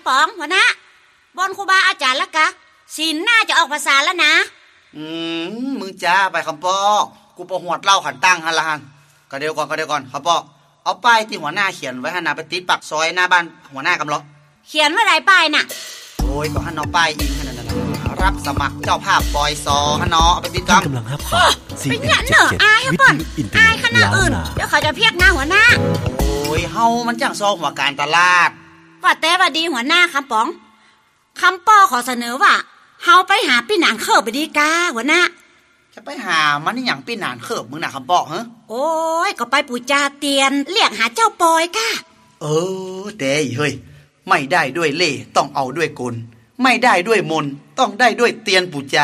ป๋องหัวหน้าบอนครูบาอาจารย์ละกะศิลน่าจะออกภาษาแล้วนะมึงจ้าไปคำปอกูประหวดเล่าขันตั้งฮันละฮันก็เดี๋ยวก่อนคำปอเอาป้ายที่หัวหน้าเขียนไว้ให้นาไปติดปักซอยหน้าบ้านหัวหน้ากำลังเขียนว่าไรป้ายน่ะโอ้ยก็ฮันเอาป้ายอิงขนาดนั้นรับสมัครเจ้าภาพปอยซอฮันเนาะเอาไปติดกำลังครับเป็นอย่างเนอะอายครับป่อนอายขนาดอื่นเดี๋ยวเขาจะเพียกหน้าหัวหน้าโอ้ยเฮามันจ้างซอหัวการตลาดว่าแต่ว่าดีหัวหน้าคำป๋องคำป้อขอเสนอว่าเฮาไปหาพี่หนานเขิบไปดีกาหัวหน้าจะไปหามันนี่อย่างพี่หนานเขิบมึงน่ะคำปอฮะโอ้ยก็ไปปู่จาเตียนเรียกหาเจ้าปอยก้าแต่เฮ้ยไม่ได้ด้วยเล่ต้องเอาด้วยกลไม่ได้ด้วยมนต้องได้ด้วยเตียนปู่จา